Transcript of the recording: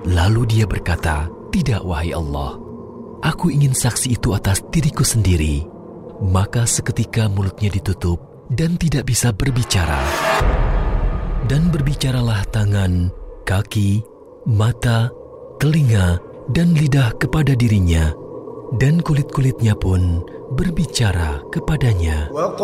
Lalu dia berkata, "Tidak, wahai Allah, aku ingin saksi itu atas diriku sendiri." Maka seketika mulutnya ditutup dan tidak bisa berbicara. Dan berbicaralah tangan, kaki, mata, telinga, dan lidah kepada dirinya, dan kulit-kulitnya pun berbicara kepadanya.